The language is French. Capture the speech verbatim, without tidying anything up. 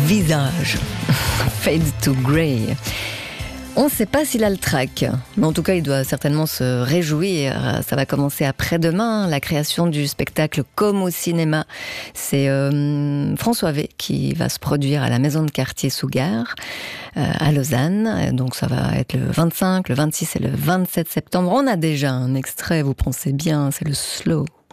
visage. Fade to Grey. On ne sait pas s'il a le trac, mais en tout cas il doit certainement se réjouir. Ça va commencer après-demain, la création du spectacle Comme au cinéma. C'est euh, François V qui va se produire à la Maison de Quartier sous Gare, euh, à Lausanne. Donc ça va être le vingt-cinq, le vingt-six et le vingt-sept septembre. On a déjà un extrait, vous pensez bien, c'est le slow.